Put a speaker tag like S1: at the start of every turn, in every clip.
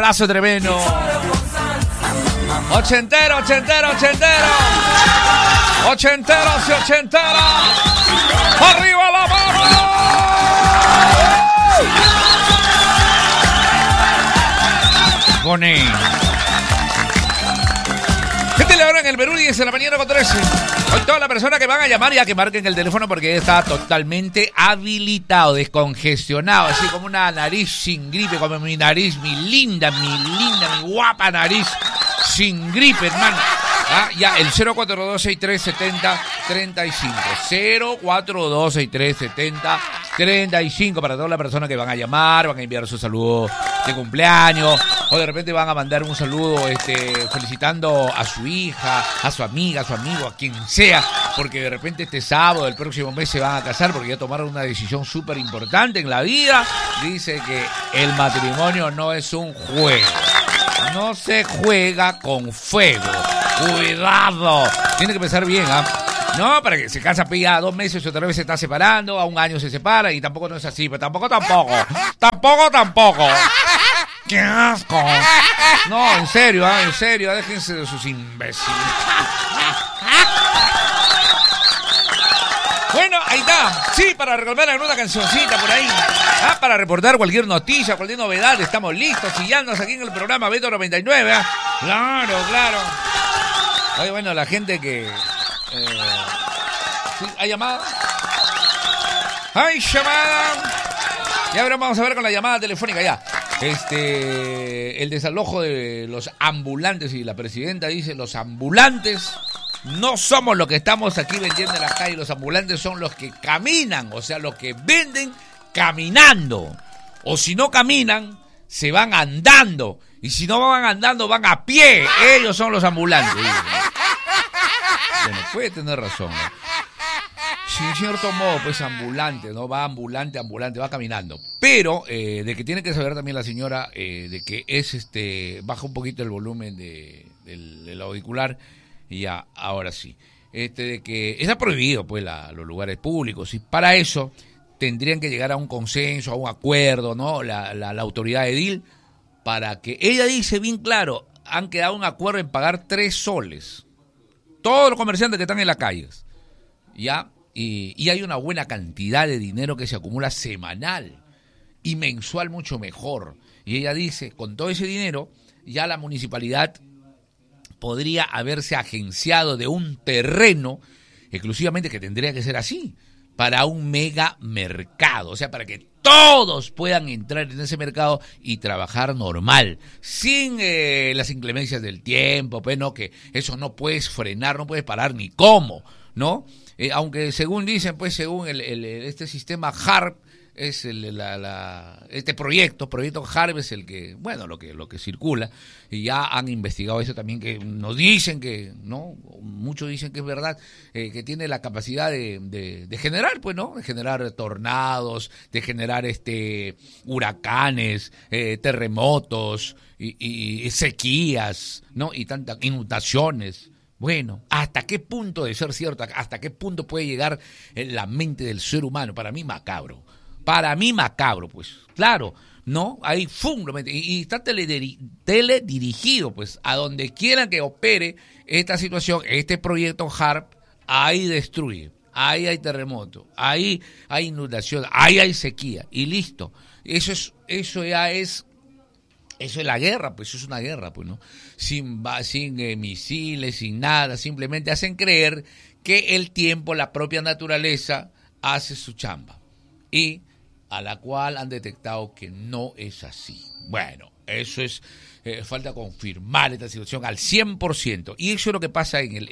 S1: abrazo tremendo. Ochentero. Ochenteros y ochenteras. ¡Arriba la mano! Boné. Gente, la hora en el Perú, 10 de la mañana con 13. Hoy todas las personas que van a llamar ya que marquen el teléfono porque está totalmente habilitado, descongestionado, así como una nariz sin gripe, como mi nariz, mi linda, mi guapa nariz sin gripe, hermano. Ya, el 042637035. 042637035 para todas las personas que van a llamar, van a enviar su saludo de cumpleaños, o de repente van a mandar un saludo felicitando a su hija, a su amiga, a su amigo, a quien sea, porque de repente este sábado del próximo mes se van a casar porque ya tomaron una decisión súper importante en la vida. Dice que el matrimonio no es un juego. No se juega con fuego. Cuidado. Tiene que pensar bien, No, para que se casa ya 2 meses, otra vez se está separando, a 1 año se separa y tampoco no es así, pero tampoco. ¡Qué asco! No, en serio, déjense de sus imbéciles. Bueno, ahí está. Sí, para recordar alguna cancioncita por ahí. Para reportar cualquier noticia, cualquier novedad, estamos listos, chillándonos aquí en el programa Beto 99. Claro. Oye, bueno, la gente que... ¿sí? ¿Hay llamada? ¡Hay llamada! Ya veremos, vamos a ver con la llamada telefónica ya. El desalojo de los ambulantes, y la presidenta dice, los ambulantes no somos los que estamos aquí vendiendo en la calle, los ambulantes son los que caminan, o sea, los que venden caminando. O si no caminan, se van andando. Y si no van andando, van a pie. Ellos son los ambulantes. Bueno, puede tener razón, Sí, en cierto modo, pues ambulante, ¿no? Va ambulante, va caminando. Pero, de que tiene que saber también la señora, de que es, baja un poquito el volumen del auricular, y ya, ahora sí. De que está prohibido, pues, los lugares públicos, y para eso tendrían que llegar a un consenso, a un acuerdo, ¿no? La autoridad edil, para que, ella dice bien claro, han quedado un acuerdo en pagar 3 soles. Todos los comerciantes que están en las calles, ¿ya? Y hay una buena cantidad de dinero que se acumula semanal y mensual mucho mejor. Y ella dice, con todo ese dinero, ya la municipalidad podría haberse agenciado de un terreno, exclusivamente que tendría que ser así, para un mega mercado, o sea, para que todos puedan entrar en ese mercado y trabajar normal, sin las inclemencias del tiempo, pues no, que eso no puedes frenar, no puedes parar ni cómo, ¿no? Aunque según dicen, pues según este sistema HARP, es este proyecto HARP es el que, bueno, lo que circula, y ya han investigado eso también, que nos dicen que, ¿no? Muchos dicen que es verdad, que tiene la capacidad de generar, pues, ¿no? De generar tornados, de generar huracanes, terremotos y sequías, ¿no? Y tantas inundaciones. Bueno, ¿hasta qué punto de ser cierto? ¿Hasta qué punto puede llegar en la mente del ser humano? Para mí macabro, pues, claro, ¿no? Ahí, y está teledirigido, pues, a donde quieran que opere esta situación, este proyecto HARP, ahí destruye, ahí hay terremoto, ahí hay inundación, ahí hay sequía, y listo. Eso es la guerra, pues, eso es una guerra, pues, ¿no? Sin misiles, sin nada, simplemente hacen creer que el tiempo, la propia naturaleza, hace su chamba. Y a la cual han detectado que no es así. Bueno, eso es, falta confirmar esta situación al 100%. Y eso es lo que pasa en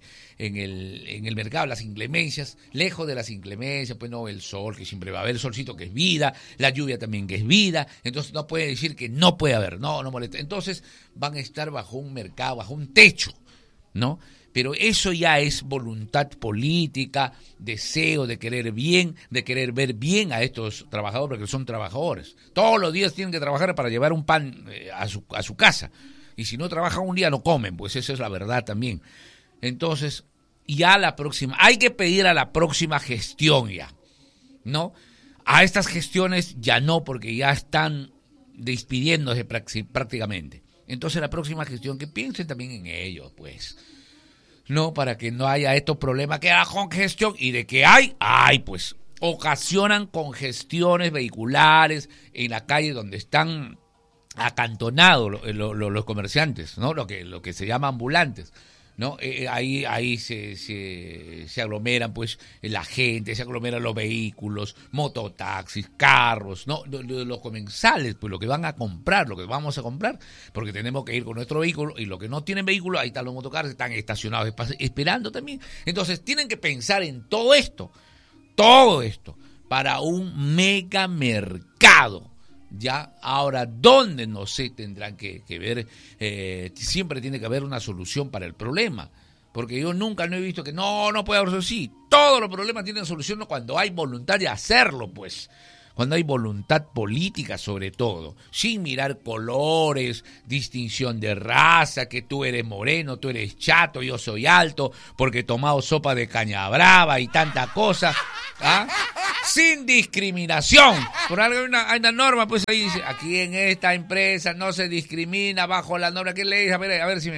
S1: el mercado, las inclemencias, lejos de las inclemencias, pues no, el sol, que siempre va a haber, el solcito que es vida, la lluvia también que es vida, entonces no puede decir que no puede haber, no molesta. Entonces van a estar bajo un mercado, bajo un techo, ¿no? Pero eso ya es voluntad política, deseo de querer bien, de querer ver bien a estos trabajadores, porque son trabajadores. Todos los días tienen que trabajar para llevar un pan a su casa. Y si no trabajan un día no comen, pues esa es la verdad también. Entonces, ya hay que pedir a la próxima gestión ya, ¿no? A estas gestiones ya no, porque ya están despidiéndose prácticamente. Entonces la próxima gestión que piensen también en ellos, pues. No, para que no haya estos problemas que hay congestión y de que hay, pues ocasionan congestiones vehiculares en la calle donde están acantonados los comerciantes, ¿no? Lo que se llama ambulantes, ¿no? Ahí se aglomeran pues la gente, se aglomeran los vehículos, mototaxis, carros, ¿no? Los comensales, pues lo que van a comprar, lo que vamos a comprar, porque tenemos que ir con nuestro vehículo, y los que no tienen vehículo, ahí están los motocarros, están estacionados esperando también. Entonces tienen que pensar en todo esto para un mega mercado. Ya, ahora, ¿dónde? No sé, tendrán que ver, siempre tiene que haber una solución para el problema, porque yo nunca no he visto que no puede haber solución. Sí, todos los problemas tienen solución cuando hay voluntad de hacerlo, pues, cuando hay voluntad política sobre todo, sin mirar colores, distinción de raza, que tú eres moreno, tú eres chato, yo soy alto, porque he tomado sopa de caña brava y tanta cosa, ¿ah? Sin discriminación. Por algo hay una norma, pues ahí dice, aquí en esta empresa no se discrimina bajo la norma. ¿Qué le dice? A ver si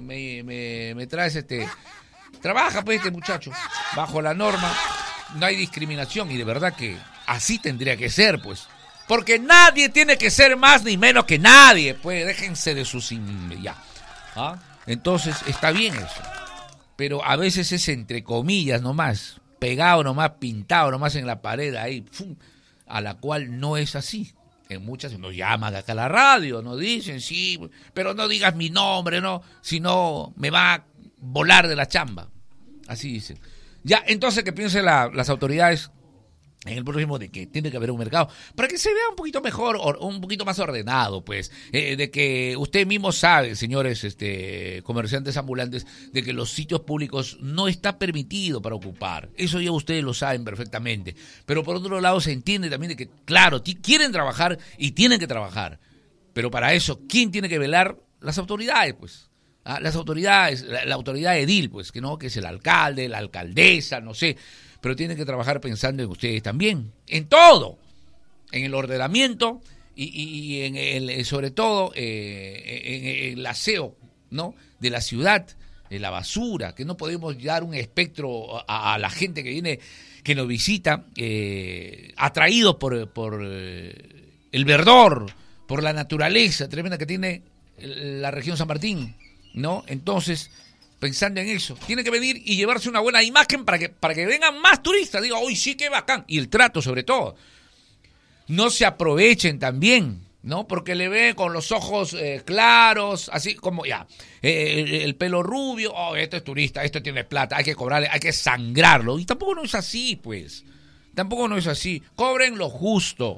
S1: me traes trabaja pues este muchacho. Bajo la norma no hay discriminación, y de verdad que así tendría que ser, pues. Porque nadie tiene que ser más ni menos que nadie, pues déjense de sus ya. ¿Ah? Entonces está bien eso. Pero a veces es entre comillas nomás, pegado nomás, pintado nomás en la pared ahí, ¡pum!, a la cual no es así. En muchas nos llaman acá a la radio, nos dicen, sí, pero no digas mi nombre, no, si no me va a volar de la chamba. Así dicen. Ya, entonces que piensen las autoridades en el próximo de que tiene que haber un mercado para que se vea un poquito mejor, un poquito más ordenado, pues, de que usted mismo sabe, señores comerciantes ambulantes, de que los sitios públicos no está permitido para ocupar. Eso ya ustedes lo saben perfectamente. Pero por otro lado se entiende también de que, claro, quieren trabajar y tienen que trabajar. Pero para eso, ¿quién tiene que velar? Las autoridades, pues. Las autoridades, la autoridad edil, pues, que es el alcalde, la alcaldesa, no sé, pero tienen que trabajar pensando en ustedes también, en todo, en el ordenamiento y en sobre todo en el aseo, ¿no?, de la ciudad, en la basura, que no podemos dar un espectro a la gente que viene, que nos visita, atraídos por el verdor, por la naturaleza tremenda que tiene la región San Martín, ¿no? Entonces, pensando en eso, tiene que venir y llevarse una buena imagen para que vengan más turistas. Digo, uy, sí, qué bacán. Y el trato, sobre todo. No se aprovechen también, ¿no? Porque le ven con los ojos claros, así como ya, el pelo rubio, este es turista, este tiene plata, hay que cobrarle, hay que sangrarlo. Y tampoco no es así, pues. Tampoco no es así. Cobren lo justo,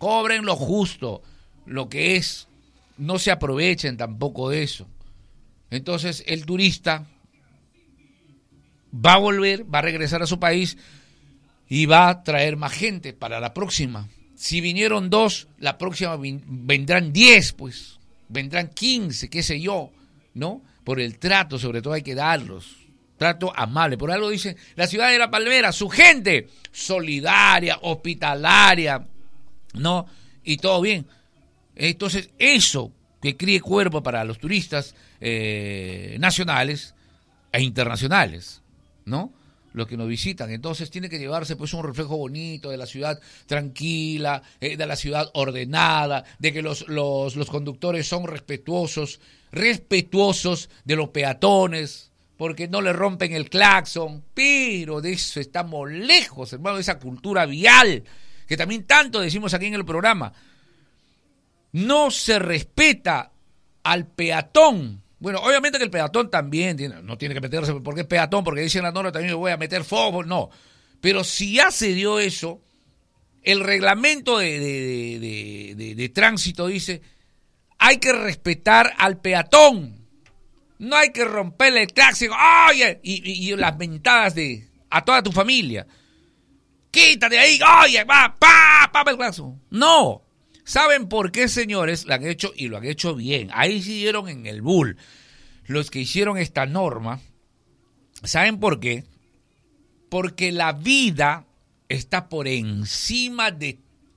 S1: lo que es. No se aprovechen tampoco de eso. Entonces el turista va a volver, va a regresar a su país y va a traer más gente para la próxima. Si vinieron 2, la próxima vendrán 10, pues, vendrán 15, qué sé yo, ¿no? Por el trato, sobre todo hay que darlos, trato amable. Por algo dicen, la ciudad de La Palmera, su gente, solidaria, hospitalaria, ¿no? Y todo bien. Entonces eso, que críe cuerpo para los turistas nacionales e internacionales, ¿no? Los que nos visitan. Entonces tiene que llevarse pues un reflejo bonito de la ciudad tranquila, de la ciudad ordenada, de que los conductores son respetuosos de los peatones, porque no le rompen el claxon. Pero de eso estamos lejos, hermano, de esa cultura vial que también tanto decimos aquí en el programa. No se respeta al peatón. Bueno, obviamente que el peatón también no tiene que meterse porque es peatón, porque dicen la norma también me voy a meter fuego, no. Pero si ya se dio eso, el reglamento de tránsito dice, hay que respetar al peatón. No hay que romperle el claxon, oye, y las mentadas a toda tu familia. Quítate ahí, oye, va, el claxon. No. ¿Saben por qué, señores? Lo han hecho y lo han hecho bien. Ahí sí dieron en el bull. Los que hicieron esta norma, ¿saben por qué? Porque la vida está por encima de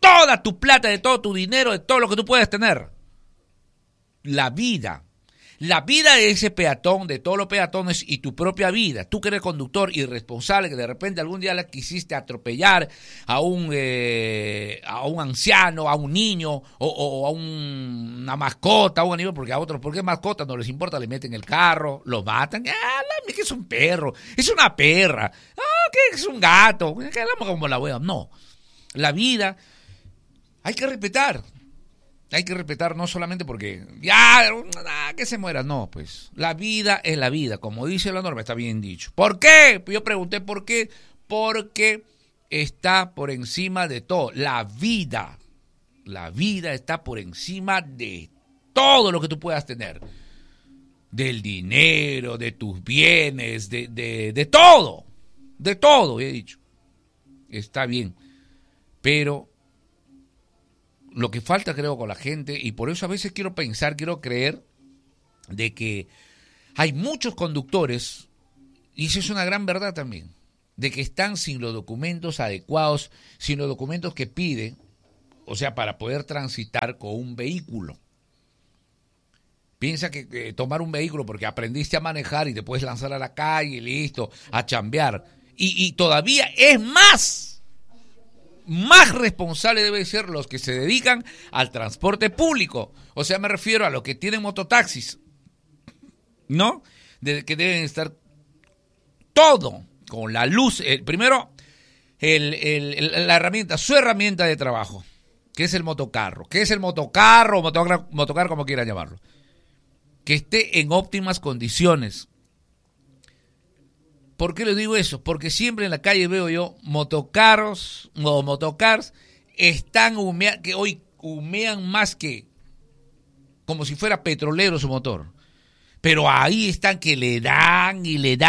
S1: toda tu plata, de todo tu dinero, de todo lo que tú puedes tener. La vida de ese peatón, de todos los peatones y tu propia vida. Tú que eres conductor irresponsable, que de repente algún día le quisiste atropellar a un anciano, a un niño o a una mascota, a un animal, porque a otros, ¿por qué mascotas no les importa? Le meten el carro, lo matan. Que es un perro, es una perra, que es un gato, que hablamos como la wea. No, la vida hay que respetar. Hay que respetar no solamente porque que se muera, no, pues la vida es la vida, como dice la norma, está bien dicho. ¿Por qué? Yo pregunté por qué, porque está por encima de todo. La vida está por encima de todo lo que tú puedas tener, del dinero, de tus bienes, de todo, he dicho. Está bien, pero lo que falta, creo, con la gente, y por eso a veces quiero creer, de que hay muchos conductores, y eso es una gran verdad también, de que están sin los documentos adecuados, sin los documentos que piden, o sea, para poder transitar con un vehículo. Piensa que tomar un vehículo porque aprendiste a manejar y te puedes lanzar a la calle y listo, a chambear. Y todavía es más responsable deben ser los que se dedican al transporte público. O sea, me refiero a los que tienen mototaxis, ¿no? Que deben estar todo con la luz. Primero, la herramienta, su herramienta de trabajo, que es el motocarro. ¿Qué es el motocarro? Motocarro, como quieran llamarlo. Que esté en óptimas condiciones. ¿Por qué les digo eso? Porque siempre en la calle veo yo motocars están que hoy humean más que como si fuera petrolero su motor. Pero ahí están que le dan,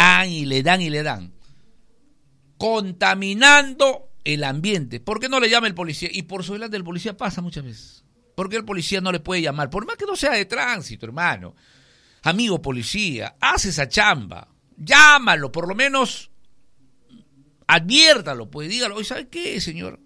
S1: contaminando el ambiente. ¿Por qué no le llama el policía? Y por sobre delante del policía pasa muchas veces. ¿Por qué el policía no le puede llamar? Por más que no sea de tránsito, hermano. Amigo policía, haz esa chamba. Llámalo, por lo menos adviértalo, pues dígalo. ¿Y sabe qué, señor?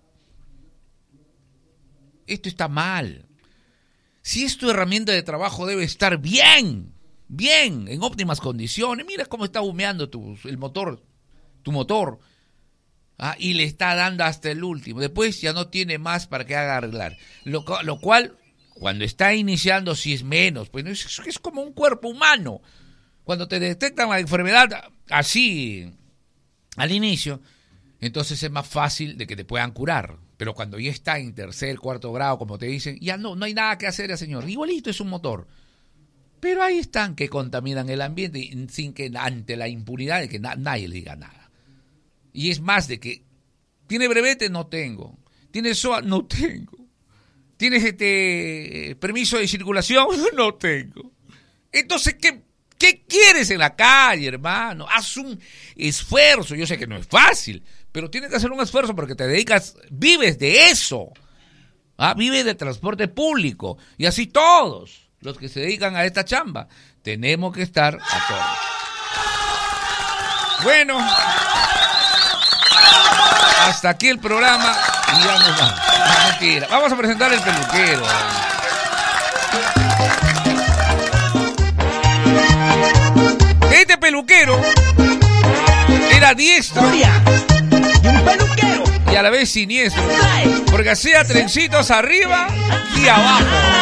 S1: Esto está mal. Si es tu herramienta de trabajo, debe estar bien, en óptimas condiciones. Mira cómo está humeando tu motor. Y le está dando hasta el último. Después ya no tiene más para que haga arreglar. Lo cual, cuando está iniciando, sí es menos. Pues es como un cuerpo humano. Cuando te detectan la enfermedad así al inicio, entonces es más fácil de que te puedan curar. Pero cuando ya está en tercer, cuarto grado, como te dicen, ya no hay nada que hacer, señor. Igualito es un motor. Pero ahí están que contaminan el ambiente sin que ante la impunidad de que nadie le diga nada. Y es más de que, ¿tiene brevete? No tengo. ¿Tiene SOA? No tengo. ¿Tienes permiso de circulación? No tengo. Entonces, ¿Qué quieres en la calle, hermano? Haz un esfuerzo. Yo sé que no es fácil, pero tienes que hacer un esfuerzo porque vives de eso. Vives del transporte público. Y así todos los que se dedican a esta chamba. Tenemos que estar a todos. Bueno, hasta aquí el programa y ya nos vamos. No, mentira. Vamos a presentar el peluquero. Este peluquero era diestro y un peluquero y a la vez siniestro, porque hacía trencitos arriba y abajo.